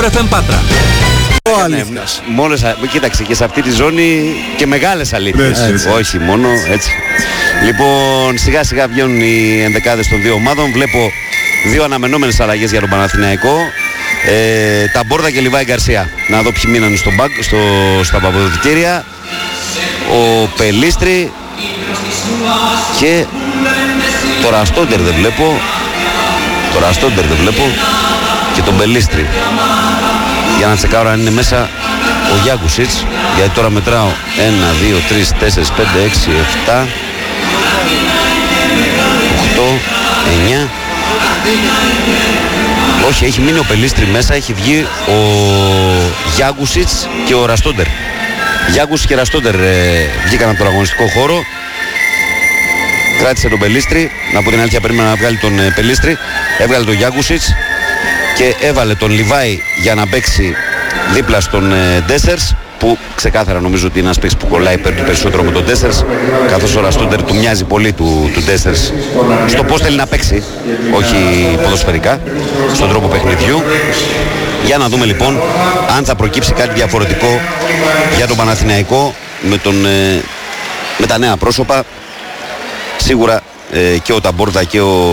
Sport FM Πάτρα. Μόνος, κοίταξε και σε αυτή τη ζώνη και μεγάλες αλήθειες. Όχι μόνο έτσι. Λοιπόν, σιγά σιγά βγαίνουν οι ενδεκάδες των δύο ομάδων. Βλέπω δύο αναμενόμενες αλλαγές για τον Παναθηναϊκό. Ταμπόρδα και Λιβάη Γκαρσία. Να δω ποιοι μείναν στα παπαδοτητήρια. Ο Πελίστρη και το Ραστόντερ δεν βλέπω. Και τον Πελίστρη. Για να τσεκάρω αν είναι μέσα ο Γιάκουσιτς, γιατί τώρα μετράω 1, 2, 3, 4, 5, 6, 7, 8, 9. Όχι, έχει μείνει ο Πελίστρη μέσα, έχει βγει ο Γιάκουσιτς και ο Ραστόντερ. Γιάκουσιτς και Ραστόντερ βγήκαν από τον αγωνιστικό χώρο. Κράτησε τον Πελίστρη, να πω την αλήθεια περίμενα να βγάλει τον Πελίστρη. Έβγαλε τον Γιάκουσιτς και έβαλε τον Λιβάη για να παίξει δίπλα στον Ντέσσερς, που ξεκάθαρα νομίζω ότι είναι ένας παίκτης που κολλάει περισσότερο με τον Ντέσσερς, καθώς ο Ραστόντερ του μοιάζει πολύ του Ντέσσερς στο πώς θέλει να παίξει, όχι ποδοσφαιρικά, στον τρόπο παιχνιδιού. Για να δούμε λοιπόν αν θα προκύψει κάτι διαφορετικό για τον Παναθηναϊκό με τα νέα πρόσωπα. Σίγουρα και ο Ταμπόρδα και ο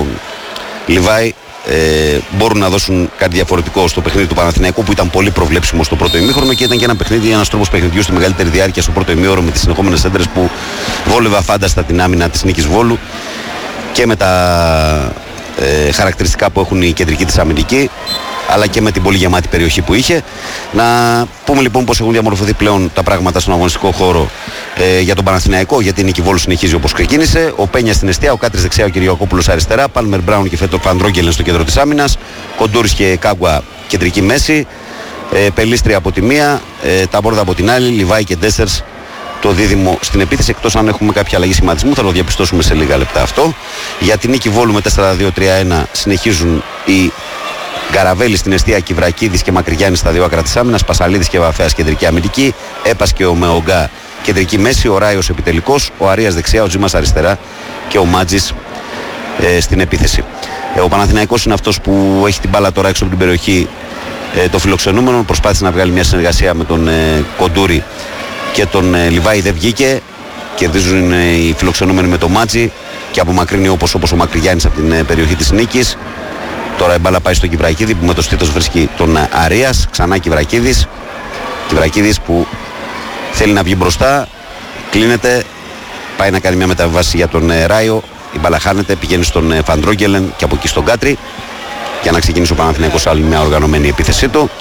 Λιβάη μπορούν να δώσουν κάτι διαφορετικό στο παιχνίδι του Παναθηναϊκού, που ήταν πολύ προβλέψιμο στο πρώτο ημίχρονο και ήταν και ένα παιχνίδι, ένας τρόπος παιχνιδιού στη μεγαλύτερη διάρκεια στο πρώτο ημίωρο, με τις συνεχόμενες έντρες που βόλευε αφάνταστα την άμυνα της Νίκης Βόλου και με τα χαρακτηριστικά που έχουν οι κεντρικοί της αμυντικοί, αλλά και με την πολύ γεμάτη περιοχή που είχε. Να πούμε λοιπόν πως έχουν διαμορφωθεί πλέον τα πράγματα στον αγωνιστικό χώρο για τον Παναθηναϊκό, γιατί η Νίκη Βόλου συνεχίζει όπως ξεκίνησε. Ο Πένια στην εστία, ο Κάτρης δεξιά, ο Κυριακόπουλος αριστερά, Πάλμερ Μπράουν και Φέτο Φαντρόγγελεν στο κέντρο της άμυνας, Κοντούρης και Κάγκουα κεντρική μέση, Πελίστρη από τη μία, Ταμπόρδα από την άλλη, Λιβάη και Ντέσσερς το δίδυμο στην επίθεση, εκτός αν έχουμε κάποια αλλαγή σχηματισμού, θα το διαπιστώσουμε σε λίγα λεπτά αυτό. Για την Νίκη Βόλου με 4-2-3-1 συνεχίζουν οι Γκαραβέλη στην εστία, Κιβρακίδης και Μακρυγιάννης στα δύο άκρα της άμυνας, Πασαλίδης και Βαφέας κεντρική αμυντική, Έπας και ο Μεογκά κεντρική μέση, ο Ράιος επιτελικός, ο Αρίας δεξιά, ο Τζίμας αριστερά και ο Μάτζης στην επίθεση. Ο Παναθηναϊκός είναι αυτός που έχει την μπάλα τώρα έξω από την περιοχή, το φιλοξενούμενο. Προσπάθησε να βγάλει μια συνεργασία με τον Κοντούρη και τον Λιβάη, δεν βγήκε. Κερδίζουν οι φιλοξενούμενοι με τον Μάτζη και απομακρύνει όπως ο Μακρυγιάννης από την περιοχή της νίκης. Τώρα η μπάλα πάει στον Κιβρακίδη που με το στήθος βρίσκει τον Αρίας. Ξανά Κιβρακίδης. Κιβρακίδης που θέλει να βγει μπροστά. Κλείνεται. Πάει να κάνει μια μεταβάση για τον Ράιο. Η μπάλα χάνεται. Πηγαίνει στον Φαντρόγγελεν και από εκεί στον Κάτρη. Για να ξεκινήσει ο Παναθηναϊκός άλλη μια οργανωμένη επίθεσή του.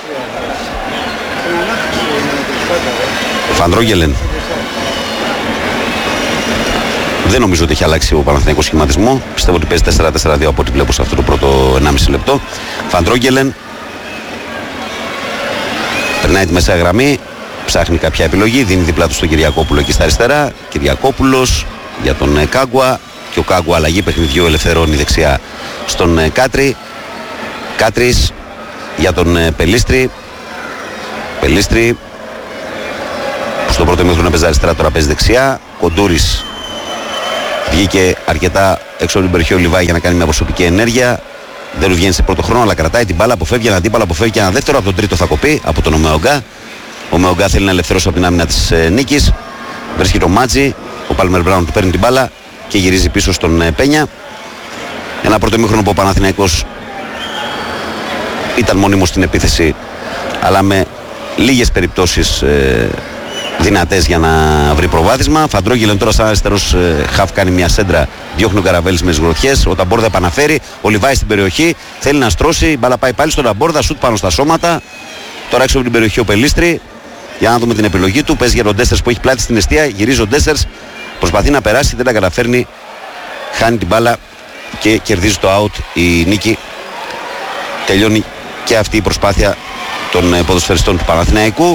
Ο Φαντρόγγελεν. Δεν νομίζω ότι έχει αλλάξει ο Παναθηναϊκός σχηματισμό. Πιστεύω ότι παίζει 4-4-2 από ό,τι βλέπω σε αυτό το πρώτο 1,5 λεπτό. Φαντρόγγελεν περνάει τη μεσαία γραμμή, ψάχνει κάποια επιλογή, δίνει δίπλα του στον Κυριακόπουλο εκεί στα αριστερά. Κυριακόπουλος για τον Κάγκουα και ο Κάγκουα αλλαγή παιχνιδιού, ελευθερώνει δεξιά στον Κάτρη. Κάτρης για τον Πελίστρη. Πελίστρη που στο πρώτο μήχρονο παίζει αριστερά, τώρα παίζει δεξιά. Κοντούρης βγήκε αρκετά έξω από την περιοχή ο Λιβάη για να κάνει μια προσωπική ενέργεια. Δεν του βγαίνει σε πρώτο χρόνο, αλλά κρατάει την μπάλα, αποφεύγει έναν αντίπαλο, αποφεύγει και ένα δεύτερο. Από τον τρίτο θα κοπεί από τον Ομεογκά. Ο Ομεογκά θέλει να ελευθερώσει από την άμυνα της Νίκης. Βρίσκει τον Μάτζη. Ο Πάλμερ Μπράουν του παίρνει την μπάλα και γυρίζει πίσω στον Πένια. Ένα πρώτο μήχρονο που ο Παναθηναϊκός ήταν μόνιμος στην επίθεση, αλλά με λίγες περιπτώσεις δυνατές για να βρει προβάδισμα. Φαντρόγγελεν τώρα σαν αριστερός χαφ κάνει μια σέντρα, διώχνει ο Γκαραβέλης με τις γροθιές. Ο Ταμπόρδα επαναφέρει, ο Λιβάη στην περιοχή, θέλει να στρώσει, η μπάλα πάει πάλι στον Ταμπόρδα, σουτ πάνω στα σώματα. Τώρα έξω από την περιοχή ο Πελίστρη, για να δούμε την επιλογή του. Παίζει για τον Ντέσσερς που έχει πλάτη στην εστία, γυρίζει ο Ντέσσερς, προσπαθεί να περάσει, δεν τα καταφέρνει, χάνει την μπάλα και κερδίζει το out η Νίκη. Τελειώνει και αυτή η προσπάθεια των ποδοσφαιριστών του Παναθηναϊκού.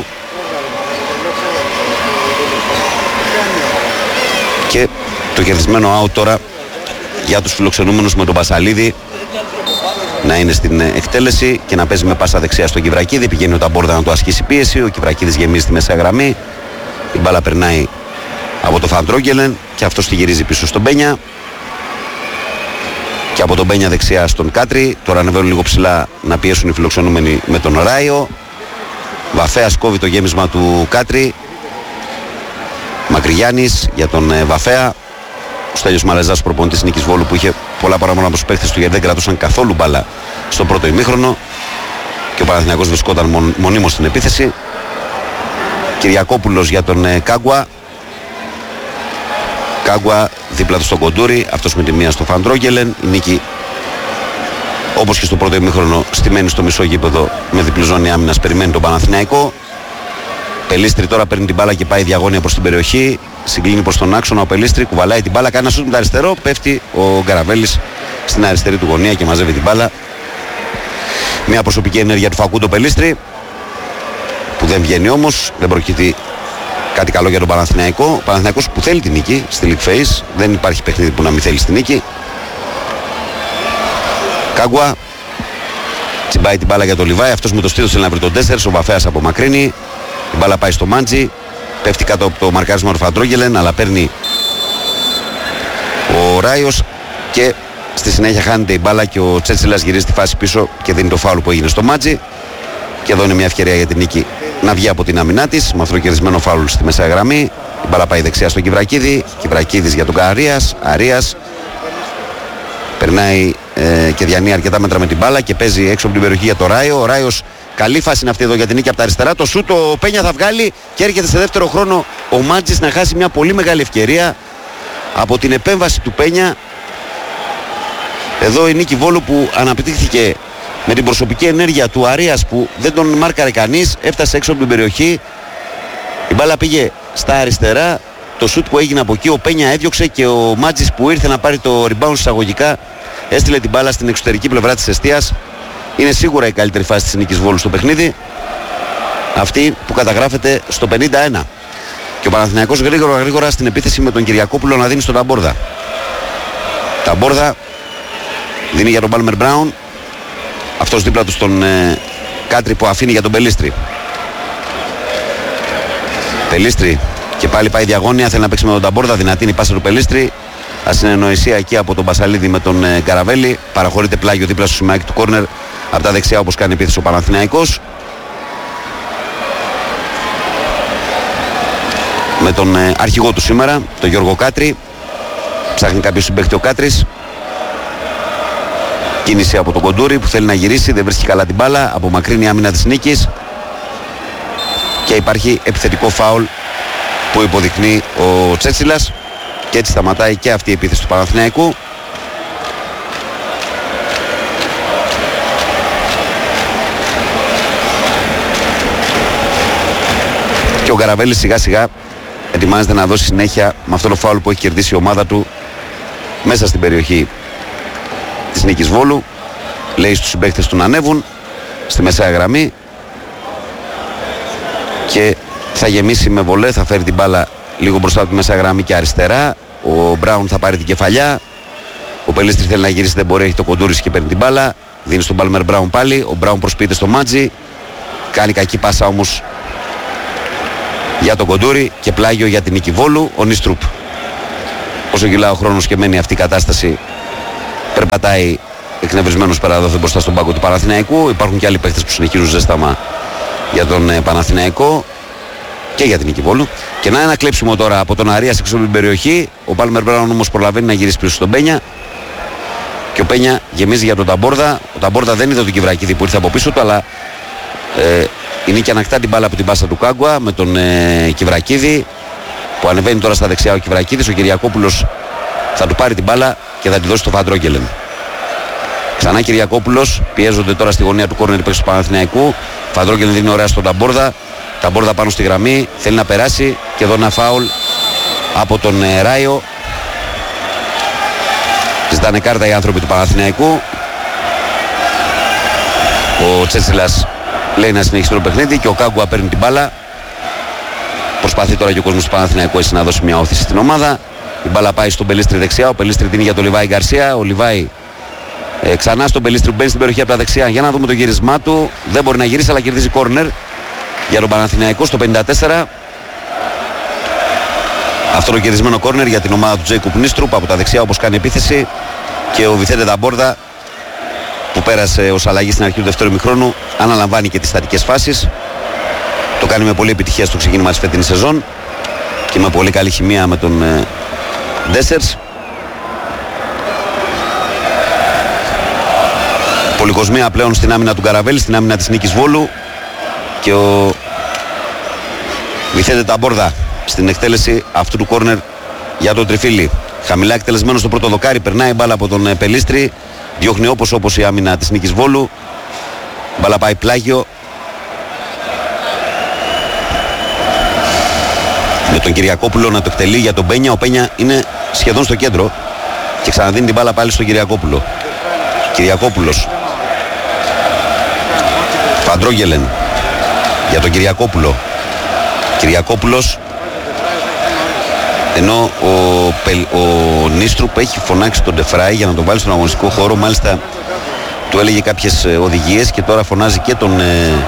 Και το κερδισμένο out τώρα για τους φιλοξενούμενους με τον Πασαλίδη να είναι στην εκτέλεση και να παίζει με πάσα δεξιά στον Κιβρακίδη. Πηγαίνει ο Ταμπόρδα να το ασκήσει πίεση. Ο Κιβρακίδης γεμίζει στη μέσα γραμμή. Η μπάλα περνάει από το Φαντρόγγελεν και αυτός τη γυρίζει πίσω στον Πένια. Και από τον Πένια δεξιά στον Κάτρι. Τώρα ανεβαίνουν λίγο ψηλά να πιέσουν οι φιλοξενούμενοι με τον Ράιο. Βαφέας κόβει το γέμισμα του Κάτρι. Μακρυγιάννης για τον Βαφέα. Ο Στέλιος Μαλεζάς, προπονητής Νίκης Βόλου, που είχε πολλά παραπάνω από τους παίχτες του γιατί δεν κρατούσαν καθόλου μπάλα στο πρώτο ημίχρονο. Και ο Παναθηναϊκός βρισκόταν μονίμως στην επίθεση. Κυριακόπουλος για τον Κάγκουα. Κάγκουα δίπλα του στον Κοντούρι, αυτός με τη μία στο Φαντρόγγελεν. Η νίκη, όπως και στο πρώτο ημίχρονο, στημένη στο μισό γήπεδο με διπλή ζώνη άμυνας, περιμένει τον Παναθηναϊκό. Πελίστρη τώρα παίρνει την μπάλα και πάει διαγώνια προς την περιοχή. Συγκλίνει προς τον άξονα ο Πελίστρη, κουβαλάει την μπάλα, κάνει ένα σούτ με το αριστερό. Πέφτει ο Γκαραβέλης στην αριστερή του γωνία και μαζεύει την μπάλα. Μια προσωπική ενέργεια του Φακούντο Πελίστρη, που δεν βγαίνει όμως, δεν προκύπτει κάτι καλό για τον Παναθηναϊκό. Ο Παναθηναϊκός που θέλει την νίκη στη League Phase, δεν υπάρχει παιχνίδι που να μην θέλει στη νίκη. Κάγκουα τσιμπάει την μπάλα για τον Λιβάη, αυτός με το στήθος θέλει να βρει τον 4, ο Βαφέας απομακρύνει. Η μπάλα πάει στο Μάντζι, πέφτει κάτω από το μαρκάρισμα του Φαντρόγγελεν, αλλά παίρνει ο Ράιος και στη συνέχεια χάνεται η μπάλα και ο Τσέτσιλας γυρίζει τη φάση πίσω και δίνει το φάουλ που έγινε στο Μάντζι. Και εδώ είναι μια ευκαιρία για την νίκη να βγει από την άμυνά της, με αυτό το κερδισμένο φάουλ στη μεσαία γραμμή. Η μπάλα πάει δεξιά στον Κιβρακίδη, Κιβρακίδης για τον Αρίας. Περνάει και διανύει αρκετά μέτρα με την μπάλα και παίζει έξω από την περιοχή για το Ράιο. Ο Ράιος, καλή φάση είναι αυτή εδώ για την νίκη από τα αριστερά. Το σούτ ο Πένια θα βγάλει και έρχεται σε δεύτερο χρόνο ο Μάντζης να χάσει μια πολύ μεγάλη ευκαιρία από την επέμβαση του Πένια. Εδώ η νίκη Βόλου που αναπτύχθηκε με την προσωπική ενέργεια του Αρίας, που δεν τον μάρκαρε κανείς, έφτασε έξω από την περιοχή. Η μπάλα πήγε στα αριστερά. Το σούτ που έγινε από εκεί, ο Πένια έδιωξε και ο Μάτζης που ήρθε να πάρει το rebound εισαγωγικά έστειλε την μπάλα στην εξωτερική πλευρά της εστίας. Είναι σίγουρα η καλύτερη φάση της νίκης Βόλου στο παιχνίδι, αυτή που καταγράφεται στο 51. Και ο Παναθηναϊκός γρήγορα στην επίθεση με τον Κυριακόπουλο να δίνει στον Ταμπόρδα. Ταμπόρδα δίνει για τον Πάλμερ Μπράουν, αυτός δίπλα του στον Κάτρι που αφήνει για τον Πελίστρη. Πελίστρη και πάλι πάει διαγώνια, θέλει να παίξει με τον Ταμπόρδα, δυνατή είναι η πάσα του Πελίστρη. Ασυνεννοησία εκεί από τον Μπασαλίδη με τον Καραβέλη. Παραχωρείται πλάγιο δίπλα στο σημαίακι του κόρνερ από τα δεξιά, όπως κάνει επίθεση ο Παναθηναϊκός. Με τον αρχηγό του σήμερα, τον Γιώργο Κάτρι. Ψάχνει κάποιο συμπαίχτη ο Κάτρις. Κίνηση από τον Κοντούρι που θέλει να γυρίσει, δεν βρίσκει καλά την μπάλα, απομακρύνει η άμυνα της νίκης και υπάρχει επιθετικό φάουλ που υποδεικνύει ο Τσέτσιλας και έτσι σταματάει και αυτή η επίθεση του Παναθηναϊκού. Και ο Γκαραβέλης σιγά σιγά ετοιμάζεται να δώσει συνέχεια με αυτό το φάουλ που έχει κερδίσει η ομάδα του μέσα στην περιοχή της νίκης Βόλου. Λέει στους συμπαίκτες του να ανέβουν στη μεσαία γραμμή και θα γεμίσει με βολέ, θα φέρει την μπάλα λίγο μπροστά από τη μεσαία γραμμή και αριστερά. Ο Μπράουν θα πάρει την κεφαλιά, ο Πελίστρη θέλει να γυρίσει, δεν μπορεί, έχει το Κοντούρις και παίρνει την μπάλα, δίνει στον Πάλμερ Μπράουν πάλι, ο Μπράουν προσποιείται στο Μάτζι, κάνει κακή πάσα όμως για τον Κοντούρι και πλάγιο για την νίκη Βόλου. Ο Νίστρουπ, όσο κυλά ο χρόνος και μένει αυτή η κατάσταση, περπατάει εκνευρισμένος παραδόθεν μπροστά στον πάγκο του Παναθηναϊκού. Υπάρχουν και άλλοι παίχτες που συνεχίζουν ζέσταμα για τον Παναθηναϊκό και για την νίκη Βόλου. Και να ένα κλέψιμο τώρα από τον Αρία έξω από την περιοχή. Ο Πάλμερ Μπράουν όμως προλαβαίνει να γυρίσει πίσω στον Πένια και ο Πένια γεμίζει για τον Ταμπόρδα. Ο Ταμπόρδα δεν είδε τον Κιβρακίδη που ήρθε από πίσω του, αλλά η νίκη ανακτά την μπάλα από την πάσα του Κάγκουα με τον Κιβρακίδη που ανεβαίνει τώρα στα δεξιά ο Κιβρακίδης. Ο Κυριακόπουλος θα του πάρει την μπάλα και θα τη δώσει στο Φαντρόγγελεν. Ξανά Κυριακόπουλος, πιέζονται τώρα στη γωνία του κόρνερ παίκτες του Παναθηναϊκού. Φαντρόγγελεν δίνει ωραία στον Ταμπόρδα. Ταμπόρδα πάνω στη γραμμή, θέλει να περάσει και εδώ ένα φάουλ από τον Ράιο. Ζητάνε κάρτα οι άνθρωποι του Παναθηναϊκού. Ο Τσέτσιλας λέει να συνεχίσει το παιχνίδι και ο Κάγκουα παίρνει την μπάλα. Προσπαθεί τώρα και ο κόσμος του Παναθηναϊκού να δώσει μια όθηση στην ομάδα. Η μπάλα πάει στον Πελίστρη δεξιά, ο Πελίστρη δίνει για τον Λιβάη Γκαρσία. Ο Λιβάη ξανά στον Πελίστρη που μπαίνει στην περιοχή από τα δεξιά για να δούμε το γυρισμά του. Δεν μπορεί να γυρίσει, αλλά κερδίζει κόρνερ για τον Παναθηναϊκό στο 54. Αυτό το κερδισμένο κόρνερ για την ομάδα του Τζέικοπ Νίστρουπ από τα δεξιά, όπως κάνει επίθεση. Και ο Βιθέντε Ταμπόρδα, που πέρασε ως αλλαγή στην αρχή του δεύτερου ημιχρόνου, αναλαμβάνει και τις στατικές φάσεις. Το κάνει με πολύ επιτυχία στο ξεκίνημα της φετινής σεζόν και με πολύ καλή χημεία με τον Ντέσσερς. Πολυκοσμία πλέον στην άμυνα του Καραβέλη, στην άμυνα της Νίκης Βόλου, και ο Βιθέντε Ταμπόρδα στην εκτέλεση αυτού του κόρνερ για τον Τριφίλη. Χαμηλά εκτελεσμένο στο πρώτο δοκάρι, περνάει μπάλα από τον Πελίστρη, διώχνει όπως η άμυνα της Νίκης Βόλου. Μπάλα πάει πλάγιο με τον Κυριακόπουλο να το εκτελεί για τον Πένια. Ο Πένια είναι σχεδόν στο κέντρο και ξαναδίνει την μπάλα πάλι στον Κυριακόπουλο. Κυριακόπουλος, Φαντρόγελεν για τον Κυριακόπουλο. Κυριακόπουλος, ενώ ο Νίστρουπ έχει φωνάξει τον Ντεφράι για να τον βάλει στον αγωνιστικό χώρο. Μάλιστα του έλεγε κάποιες οδηγίες και τώρα φωνάζει και τον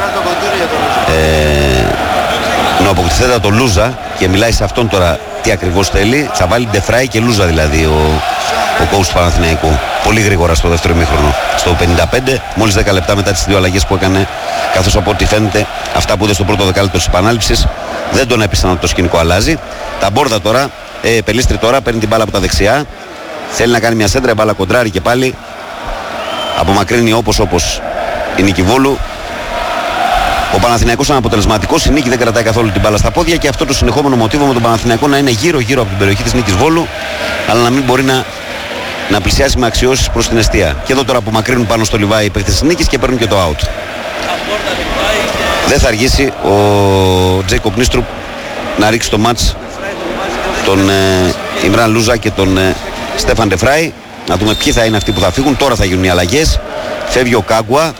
αποκτηθέντα τον Λούζα και μιλάει σε αυτόν τώρα τι ακριβώς θέλει. Θα βάλει Ντεφράι και Λούζα δηλαδή ο coach του Παναθηναϊκού. Πολύ γρήγορα στο δεύτερο ημίχρονο. Στο 55, μόλις 10 λεπτά μετά τις δύο αλλαγές που έκανε, καθώς από ό,τι φαίνεται αυτά που είδε στο πρώτο δεκάλεπτο της επανάληψης δεν τον έπεισαν ότι το σκηνικό αλλάζει. Ταμπόρδα τώρα, Πελίστρη τώρα παίρνει την μπάλα από τα δεξιά. Θέλει να κάνει μια σέντρα, η μπάλα κοντράρει και πάλι. Απομακρύνει όπως η Νίκη Βόλου. Ο Παναθηναϊκός είναι αποτελεσματικός, η Νίκη δεν κρατάει καθόλου την μπάλα στα πόδια και αυτό το συνεχόμενο μοτίβο με τον Παναθηναϊκό να είναι γύρω-γύρω από την περιοχή της Νίκης Βόλου, αλλά να μην μπορεί να πλησιάσει με αξιώσεις προς την εστία. Και εδώ τώρα απομακρύνουν πάνω στο Λιβάι οι παίκτες της Νίκης και παίρνουν και το out. Δεν θα αργήσει ο Τζέικοπ Νίστρουπ να ρίξει το μάτς τον Ιμράν Λούζα και τον Στέφαν Ντεφράι. Να δούμε ποιοι θα είναι αυτοί που θα φύγουν. Τώρα θα γίνουν οι αλλαγές. Φεύγει ο Κάγκουα.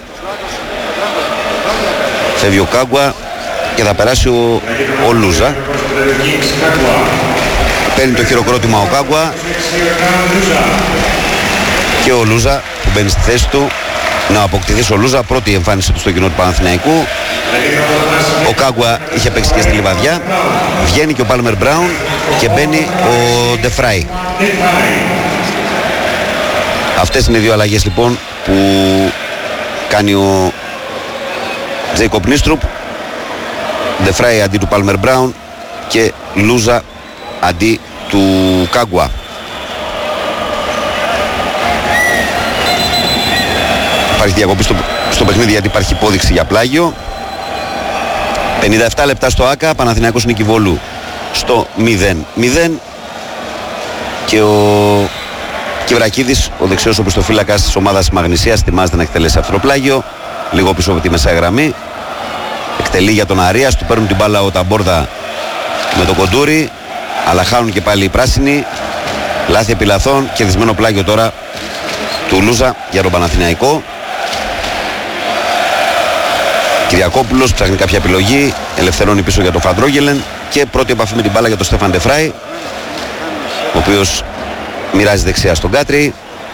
Και θα περάσει ο Λούζα. Παίρνει το χειροκρότημα ο Κάγκουα και ο Λούζα που μπαίνει στη θέση του. Να αποκτηθεί ο Λούζα, πρώτη εμφάνιση του στο κοινό του Παναθηναϊκού. Ο Κάγκουα είχε παίξει και στη Λιβαδιά. Βγαίνει και ο Πάλμερ Μπράουν και μπαίνει ο Ντεφράι. Αυτές είναι οι δύο αλλαγές λοιπόν που κάνει ο Τζέικοπ Νίστρουπ. Ντεφράι αντί του Πάλμερ Μπράουν και Λούζα αντί του Κάγκουα. Υπάρχει διακοπή στο παιχνίδι γιατί υπάρχει υπόδειξη για πλάγιο. 57 λεπτά στο ΆΚΑ, Παναθηναϊκός Νίκη Βόλου στο 0-0 και ο Κιβρακίδης, ο δεξιός οπισθοφύλακας της ομάδας Μαγνησίας, ετοιμάζεται να εκτελέσει αυτό το πλάγιο λίγο πίσω από τη μεσαία γραμμή. Εκτελεί για τον Αρίας, του παίρνουν την μπάλα ο Ταμπόρδα με το Κοντούρι, αλλά χάνουν και πάλι οι πράσινοι. Λάθη επί λαθών, κερδισμένο πλάγιο τώρα του Λούζα για τον Παναθηναϊκό. Κυριακόπουλος ψάχνει κάποια επιλογή, ελευθερώνει πίσω για τον Φαντρόγελεν και πρώτη επαφή με την μπάλα για τον Στέφαν Ντεφράι, ο οποίος μοιράζει δεξιά στον Κάτρι.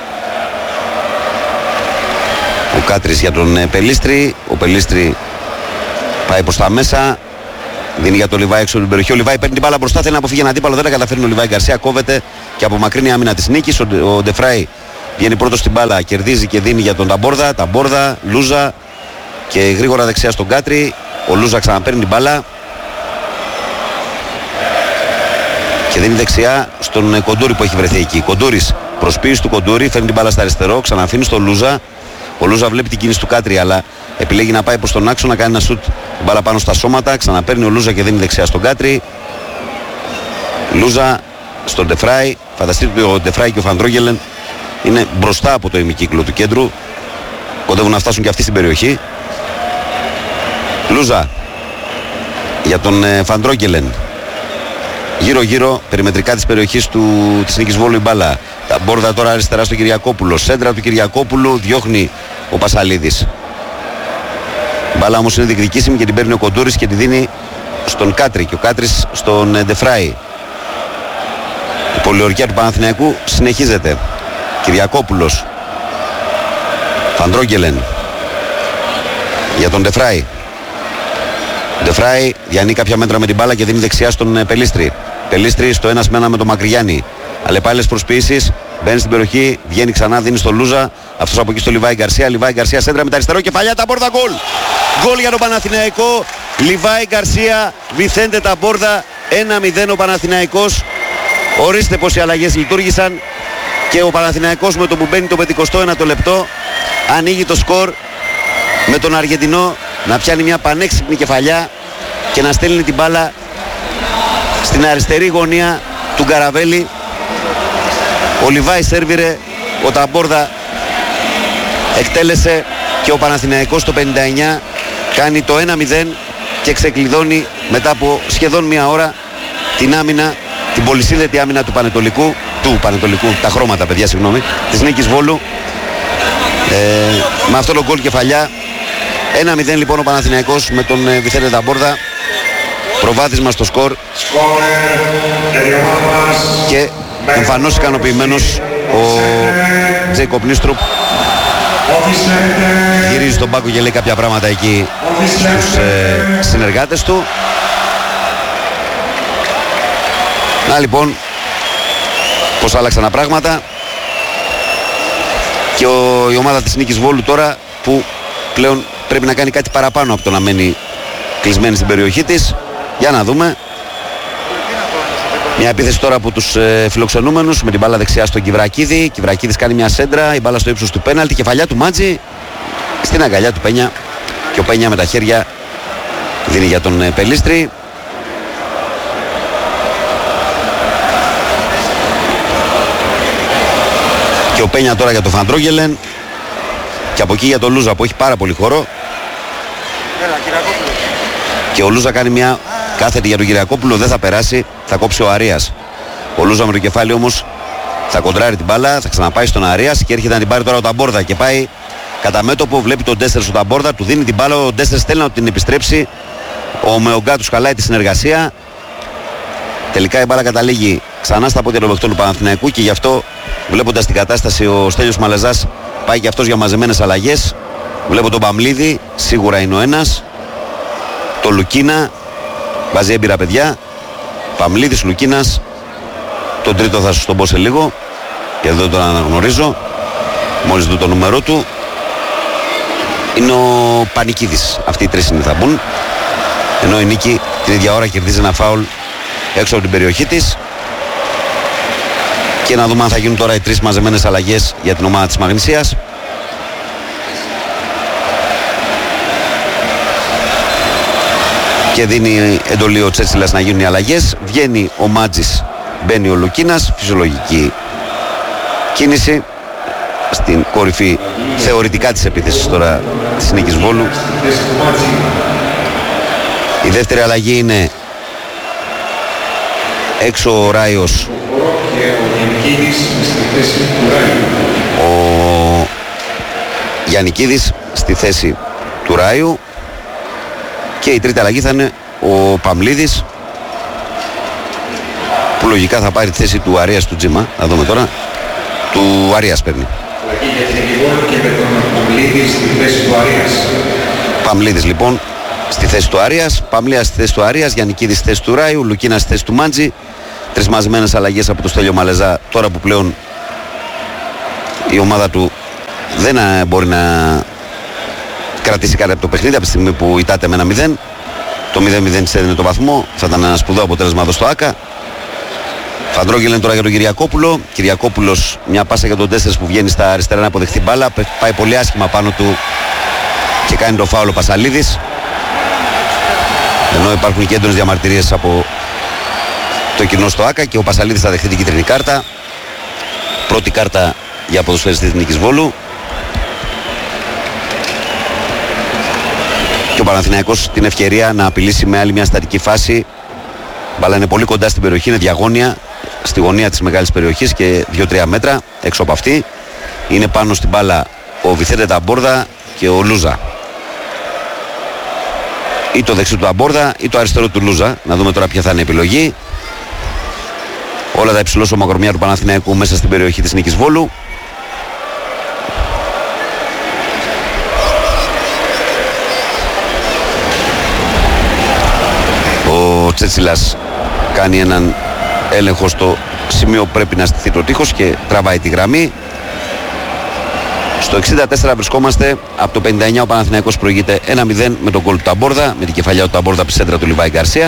Ο Κάτρις για τον Πελίστρη. Ο Πελίστρη πάει προς τα μέσα, δίνει για τον Λιβάι έξω την περιοχή. Ο Λιβάι παίρνει την μπάλα μπροστά, θέλει να αποφύγει έναν αντίπαλο, δεν τα καταφέρνει ο Λιβάι Γκαρσία, κόβεται και απομακρύνει άμυνα της Νίκης. Ο Ντεφράι βγαίνει πρώτος στην μπάλα, κερδίζει και δίνει για τον Ταμπόρδα, Λούζα και γρήγορα δεξιά στον Κάτρι. Ο Λούζα ξαναπαίρνει την μπάλα και δίνει δεξιά στον Κοντούρι που έχει βρεθεί εκεί. Κοντούρις, προσποίηση του Κοντούρι, φέρνει την μπάλα στα αριστερό, ξαναφήνει στον Λούζα. Ο Λούζα βλέπει την κίνηση του Κάτρι, αλλά επιλέγει να πάει προς τον άξονα, να κάνει ένα σουτ την μπάλα πάνω στα σώματα. Ξαναπαίρνει ο Λούζα και δίνει δεξιά στον Κάτρι. Λούζα στον Ντεφράι. Φανταστείτε ότι ο Ντεφράι και ο Φαντρόγελεν είναι μπροστά από το ημικύκλο του κέντρου. Κοντεύουν να φτάσουν και αυτοί στην περιοχή. Λούζα για τον Φαντρόγελεν. Γύρω-γύρω, περιμετρικά της περιοχής της Νίκης Βόλου η μπάλα. Τα μπόρδα τώρα αριστερά στον Κυριακόπουλο. Σέντρα του Κυριακόπουλου, διώχνει ο Πασαλίδης. Η μπάλα όμως είναι διεκδικήσιμη και την παίρνει ο Κοντούρης και τη δίνει στον Κάτρι και ο Κάτρις στον Ντεφράι. Η πολιορκία του Παναθηναϊκού συνεχίζεται. Κυριακόπουλος. Φαντρόγγελεν για τον Ντεφράι. Ντεφράι διανύει κάποια μέτρα με την μπάλα και δίνει δεξιά στον Πελίστρη. Πελίστρη στο 1-1 με τον Μακριγιάννη. Αλλεπάλληλες προσποιήσεις. μπαίνει στην περιοχή, βγαίνει ξανά, δίνει στο Λούζα. Αυτός από εκεί στο Λιβάη Γκαρσία. Λιβάη Γκαρσία σέντρα με τα αριστερό κεφαλιά, τα μπόρδα γκολ. Γκολ για τον Παναθηναϊκό. Λιβάη Γκαρσία, Βιθέντε τα μπόρδα. 1-0 ο Παναθηναϊκός. Ορίστε πως οι αλλαγές λειτουργήσαν. Και ο Παναθηναϊκός με το που μπαίνει το 51ο λεπτό ανοίγει το σκορ με τον Αργεντινό να πιάνει μια πανέξυπνη κεφαλιά και να στέλνει την μπάλα στην αριστερή γωνία του Γκαραβέλη. Ο Λιβάη σέρβιρε, ο Ταμπόρδα εκτέλεσε και ο Παναθηναϊκός το 59 κάνει το 1-0 και ξεκλειδώνει μετά από σχεδόν μια ώρα την άμυνα, την πολυσύνδετη άμυνα του Πανετολικού, τα χρώματα παιδιά συγγνώμη, της Νίκης Βόλου. Με αυτό το γκολ κεφαλιά 1-0 λοιπόν ο Παναθηναϊκός με τον Βιθέντε Ταμπόρδα, προβάδισμα στο σκορ και εμφανώς ικανοποιημένος ο Τζέικοπ Νίστρουπ γυρίζει στον πάγκο και λέει κάποια πράγματα εκεί στους συνεργάτες του. Να λοιπόν πως άλλαξαν τα πράγματα και η ομάδα της Νίκης Βόλου τώρα που πλέον πρέπει να κάνει κάτι παραπάνω από το να μένει κλεισμένη στην περιοχή της. Για να δούμε. Μια επίθεση τώρα από τους φιλοξενούμενους με την μπάλα δεξιά στον Κιβρακίδη. Κιβρακίδης κάνει μια σέντρα, η μπάλα στο ύψος του πέναλτι, κεφαλιά του Μάτζη στην αγκαλιά του Πένια και ο Πένια με τα χέρια δίνει για τον Πελίστρη. Και ο Πένια τώρα για τον Φαντρόγελεν και από εκεί για τον Λούζα που έχει πάρα πολύ χώρο. Και ο Λούζα κάνει μια κάθετη για τον Κυριακόπουλο, δεν θα περάσει, θα κόψει ο Αρίας. Ο Λούζα με το κεφάλι όμως θα κοντράρει την μπάλα, θα ξαναπάει στον Αρίας και έρχεται να την πάρει τώρα ο Ταμπόρδα και πάει κατά μέτωπο, βλέπει τον Ντέστερ στον Ταμπόρδα, του δίνει την μπάλα, ο Ντέστερ στέλνει να την επιστρέψει, ο Μεογκά του χαλάει τη συνεργασία. Τελικά η μπάλα καταλήγει ξανά στα πόδια των παιχτών του Παναθηναϊκού και γι' αυτό βλέποντας την κατάσταση ο Στέλιος Μαλεζάς πάει και αυτός για μαζεμένες αλλαγές. Βλέπω τον Παμλίδη, σίγουρα είναι ο ένας, τον Λουκίνα, βάζει έμπειρα παιδιά, Παμλίδης, Λουκίνας, τον τρίτο θα σας τον πω σε λίγο και εδώ τον αναγνωρίζω, μόλις δω το νούμερό του, είναι ο Πανικίδης. Αυτοί οι τρεις είναι θα μπουν, ενώ η Νίκη την ίδια ώρα κερδίζει ένα φάουλ έξω από την περιοχή της. Και να δούμε αν θα γίνουν τώρα οι τρεις μαζεμένες αλλαγές για την ομάδα της Μαγνησίας. Και δίνει εντολή ο Τσέτσιλας να γίνουν οι αλλαγές. Βγαίνει ο Μάτζης, μπαίνει ο Λουκίνας, φυσιολογική κίνηση στην κορυφή θεωρητικά της επίθεσης τώρα της Νίκης Βόλου. Η δεύτερη αλλαγή είναι έξω ο Ράιος, ο Γιαννικίδης στη θέση του Ράιου και η τρίτη αλλαγή θα είναι ο Παμλίδης που λογικά θα πάρει τη θέση του Αρίας του Τζίμα. Θα δούμε τώρα. Του Αρίας παίρνει. Παμλίδης λοιπόν στη θέση του Αρίας, Παμλίας στη θέση του Αρίας, Γιαννικίδης στη θέση του Ράιου, Λουκίνας στη θέση του Μάντζη. Τρεις μαζεμένες αλλαγές από το Στέλιο Μαλεζά τώρα που πλέον η ομάδα του δεν μπορεί να κρατήσει κάτι από το παιχνίδι από τη στιγμή που ητάται με 1-0. Το 0-0 της έδινε το βαθμό, θα ήταν ένα σπουδαίο αποτέλεσμα εδώ στο ΆΚΑ. Φαντρόγγελεν τώρα για τον Κυριακόπουλο. Κυριακόπουλος, μια πάσα για τον Τέσσερς που βγαίνει στα αριστερά να αποδεχτεί μπάλα, πάει πολύ άσχημα πάνω του και κάνει το φάουλο Πασαλίδης, ενώ υπάρχουν και έντονες διαμαρτυρίες από το κοινό στο ΆΚΑ και ο Πασαλίδης θα δεχτεί την κίτρινη κάρτα. Πρώτη κάρτα για ποδοσφαιριστή της Νίκης Βόλου. Και ο Παναθηναϊκός την ευκαιρία να απειλήσει με άλλη μια στατική φάση. Μπάλα είναι πολύ κοντά στην περιοχή, είναι διαγώνια στη γωνία της μεγάλης περιοχής και 2-3 μέτρα έξω από αυτή. Είναι πάνω στην μπάλα ο Βιθέντε Ταμπόρδα και ο Λούζα. Ή το δεξί του Ταμπόρδα ή το αριστερό του Λούζα. Να δούμε τώρα ποια θα είναι η επιλογή. Όλα τα υψηλόσωμα κορμιά του Παναθηναϊκού μέσα στην περιοχή της Νίκης Βόλου. Ο Τσέτσιλας κάνει έναν έλεγχο στο σημείο που πρέπει να στηθεί το τείχος και τραβάει τη γραμμή. Στο 64 βρισκόμαστε, από το 59 ο Παναθηναϊκός προηγείται 1-0 με τον γκολ του Ταμπόρδα, με την κεφαλιά του Ταμπόρδα από τη σέντρα του Λιβάη Γκαρσία.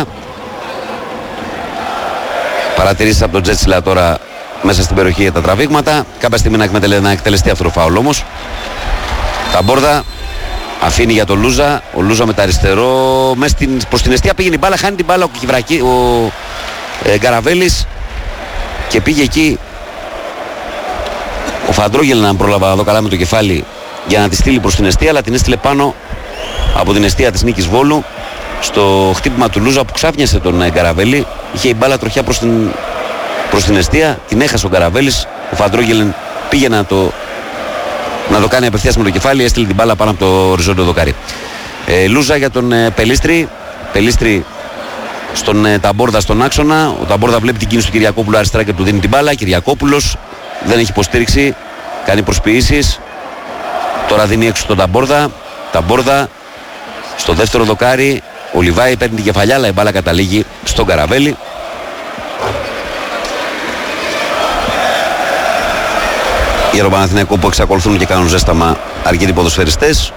Παρατηρήσεις από τον Τζέτσιλα τώρα μέσα στην περιοχή για τα τραβήγματα. Κάποια στιγμή να εκτελεστεί αυτό το φάουλ όμως. Ταμπόρδα αφήνει για τον Λούζα. Ο Λούζα με τα αριστερό προς την εστία πήγαινε η μπάλα, χάνει την μπάλα ο Γκαραβέλης και πήγε εκεί ο Φαντρόγελ, να πρόλαβα εδώ καλά με το κεφάλι, για να τη στείλει προς την εστία, αλλά την έστειλε πάνω από την εστία της Νίκης Βόλου στο χτύπημα του Λούζα που ξάφνιασε τον Γκαραβέλη. Είχε η μπάλα τροχιά προς την εστία, την έχασε ο Γκαραβέλης. Ο Φαντρόγελ πήγε να το κάνει απευθείας με το κεφάλι, έστειλε την μπάλα πάνω από το οριζόντιο δοκάρι. Λούζα για τον Πελίστρη. Πελίστρη στον Ταμπόρδα στον άξονα. Ο Ταμπόρδα βλέπει την κίνηση του Κυριακόπουλου αριστερά και του δίνει την μπάλα. Κυριακόπουλος δεν έχει υποστήριξη, κάνει προσποιήσεις. Τώρα δίνει έξω τον Ταμπόρδα. Ταμπόρδα στο δεύτερο δοκάρι. Ο Λιβάη παίρνει την κεφαλιά, αλλά η μπάλα καταλήγει στον Καραβέλη. Για τον Παναθηναϊκό που εξακολουθούν και κάνουν ζέσταμα αρκετοί ποδοσφαιριστές.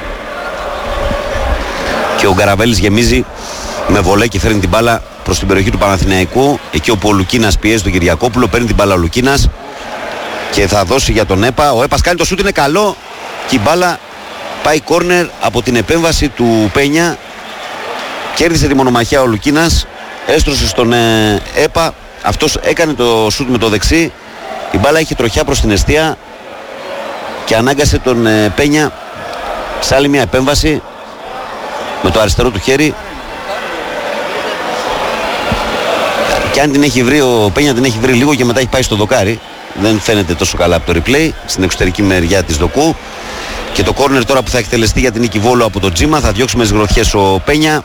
Και ο Γκαραβέλης γεμίζει με βολέ και φέρνει την μπάλα προς την περιοχή του Παναθηναϊκού. Εκεί όπου ο Λουκίνας πιέζει τον Κυριακόπουλο, παίρνει την μπάλα ο Λουκίνας και θα δώσει για τον Έπα. Ο Έπας κάνει το σούτ, είναι καλό και η μπάλα πάει κόρνερ από την επέμβαση του Πένια. Κέρδισε τη μονομαχία ο Λουκίνας, έστρωσε στον Έπα. Αυτός έκανε το σούτ με το δεξί. Η μπάλα είχε τροχιά προς την εστία και ανάγκασε τον Πένια σε άλλη μια επέμβαση με το αριστερό του χέρι. Και αν την έχει βρει ο Πένια, την έχει βρει λίγο και μετά έχει πάει στο δοκάρι. Δεν φαίνεται τόσο καλά από το replay στην εξωτερική μεριά της δοκού. Και το κόρνερ τώρα που θα εκτελεστεί για την Νίκη Βόλου από το Τζίμα, θα διώξει με τις γροθιές ο Πένια.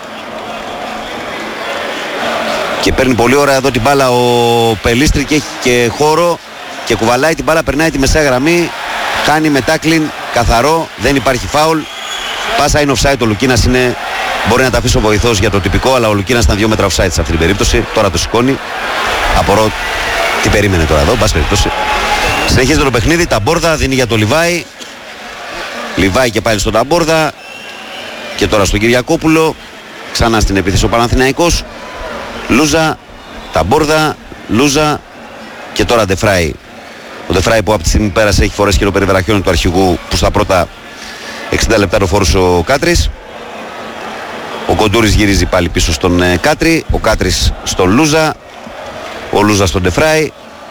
Και παίρνει πολύ ωραία εδώ την μπάλα ο Πελίστρη και έχει και χώρο και κουβαλάει την μπάλα, περνάει τη μεσαία γραμμή, κάνει με τάκλιν καθαρό, δεν υπάρχει φάουλ. Πάσα είναι offside, ο Λουκίνας μπορεί να τα αφήσει ο βοηθός για το τυπικό, αλλά ο Λουκίνας ήταν 2 μέτρα offside σε αυτή την περίπτωση. Τώρα το σηκώνει. Απορώ τι περίμενε τώρα εδώ, πάση περιπτώσει. Συνεχίζεται το παιχνίδι, Ταμπόρδα δίνει για το Λιβάη. Λιβάη και πάλι στον Ταμπόρδα. Και τώρα στον Κυριακόπουλο. Ξανά στην επίθεση ο Παναθηναϊκός. Λούζα, Ταμπόρδα, Λούζα και τώρα Ντεφράι. Ο Ντεφράι που από τη στιγμή πέρασε έχει φορέσει και το περιβραχιόνι του αρχηγού που στα πρώτα 60 λεπτά το φορούσε ο Κάτρης. Ο Κοντούρης γυρίζει πάλι πίσω στον Κάτρη, ο Κάτρης στον Λούζα, ο Λούζα στον Ντεφράι.